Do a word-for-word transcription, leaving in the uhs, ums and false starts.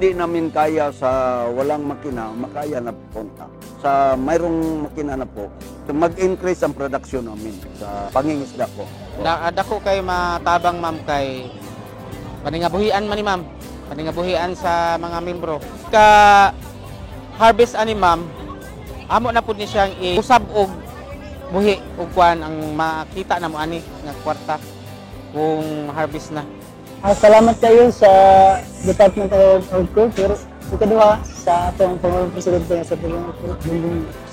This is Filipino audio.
hindi namin kaya sa walang makina, makaya na punta. Sa mayroong makina na po, mag-increase ang production namin sa pangingisda po. Da, dako kay matabang ma'am kay paningabuhian man ni ma'am. Paningabuhian sa mga membro. Ka harvest ani ma'am, amo na pud ni siyang iusab og buhi ug kuan ang makita na mo ani nga kwarta kung harvest na. Ah, salamat kayo sa Department of Agriculture. Ikaduha sa atong Pangulong Presidente sa Pilipinas.